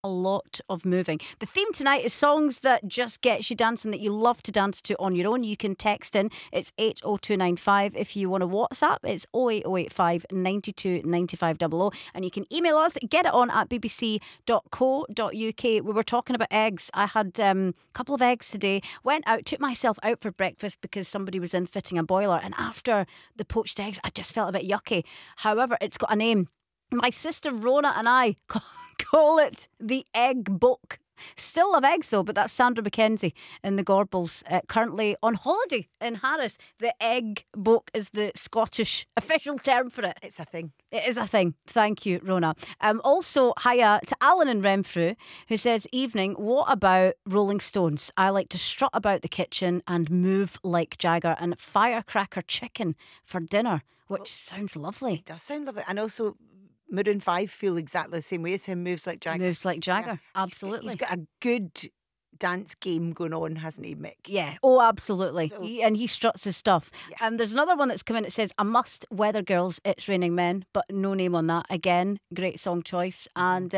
a lot of moving. The theme tonight is songs that just gets you dancing, that you love to dance to on your own. You can text in. It's 80295. If you want to WhatsApp, it's 08085 92 95 00. And you can email us, get it on at bbc.co.uk. We were talking about eggs. I had a couple of eggs today. Went out, took myself out for breakfast because somebody was in fitting a boiler. And after the poached eggs, I just felt a bit yucky. However, it's got a name. My sister Rona and I call it the Egg Book. Still love eggs though, but that's Sandra McKenzie in the Gorbals, currently on holiday in Harris. The Egg Book is the Scottish official term for it. It's a thing. It is a thing. Thank you, Rona. Also, hiya to Alan in Renfrew, who says, evening, what about Rolling Stones? I like to strut about the kitchen and move like Jagger, and firecracker chicken for dinner, which sounds lovely. It does sound lovely. And also, Maroon 5 feel exactly the same way as him, moves like Jagger. Moves like Jagger, yeah. Absolutely. He's got a good dance game going on, hasn't he, Mick? Yeah, oh, absolutely. So, he struts his stuff. Yeah. There's another one that's come in. It says, a must, Weather Girls, It's Raining Men, but no name on that. Again, great song choice. And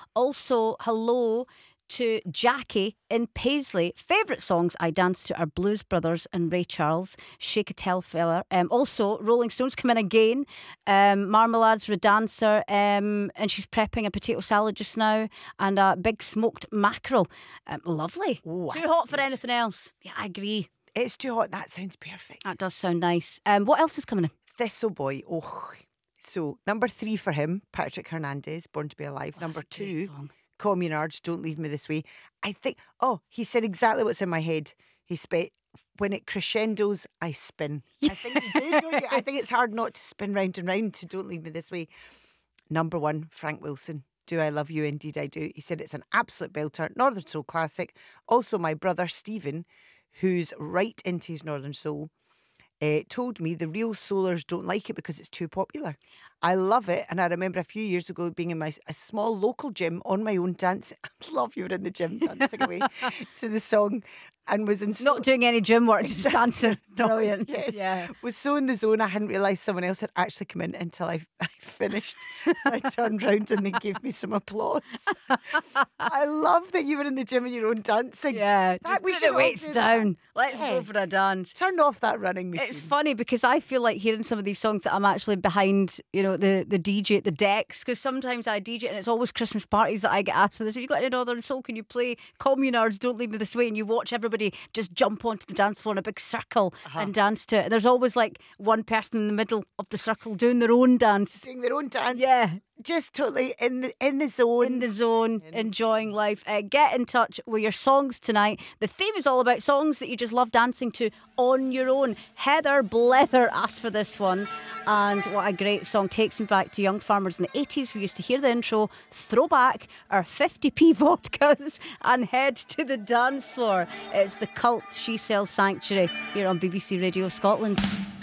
also, hello to Jackie in Paisley. Favourite songs I dance to are Blues Brothers and Ray Charles, Shake a Tail Feller. Also, Rolling Stones come in again. Marmalade's Redancer, and she's prepping a potato salad just now, and a big smoked mackerel. Lovely. Oh, too hot for anything else. Yeah, I agree. It's too hot. That sounds perfect. That does sound nice. What else is coming in? Thistle Boy. Oh, so number 3 for him, Patrick Hernandez, Born to Be Alive. Number 2, Communards, Don't Leave Me This Way. I think, he said exactly what's in my head. He spent, when it crescendos, I spin. I think you do, don't you? I think it's hard not to spin round and round to Don't Leave Me This Way. Number 1, Frank Wilson, Do I Love You? Indeed I Do. He said it's an absolute belter, Northern Soul classic. Also, my brother Stephen, who's right into his Northern Soul, told me the real soulers don't like it because it's too popular. I love it, and I remember a few years ago being in a small local gym on my own dancing. I love you were in the gym dancing away to the song, and was in not doing any gym work, just dancing. Brilliant. Yes. Yeah. Was so in the zone I hadn't realised someone else had actually come in until I finished. I turned round and they gave me some applause. I love that you were in the gym and your own dancing. Yeah, that we put should the weights down. Let's Yeah. go for a dance. Turn off that running machine. It's funny because I feel like hearing some of these songs that I'm actually behind, the DJ at the decks, because sometimes I DJ and it's always Christmas parties that I get asked for this. Have you got any Northern Soul? Can you play Communards, Don't Leave Me This Way? And you watch everybody just jump onto the dance floor in a big circle and dance to it. And there's always like one person in the middle of the circle doing their own dance. Doing their own dance. Yeah. Just totally in the zone. In the zone, enjoying life. Get in touch with your songs tonight. The theme is all about songs that you just love dancing to on your own. Heather Blether asked for this one, and what a great song. Takes me back to young farmers in the 80s. We used to hear the intro, throw back our 50p vodkas and head to the dance floor. It's the Cult She Sells Sanctuary here on BBC Radio Scotland.